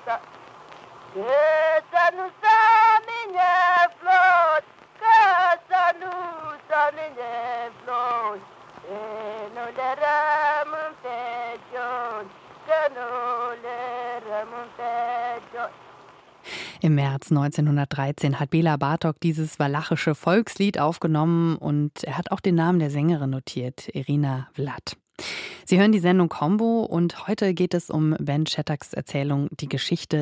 Que ça nous amène flot, que ça nous amène flot, et nous les remontons, que nous les remontons. Im März 1913 hat Béla Bartók dieses walachische Volkslied aufgenommen und er hat auch den Namen der Sängerin notiert, Irina Vlad. Sie hören die Sendung Combo und heute geht es um Ben Shattucks Erzählung Die Geschichte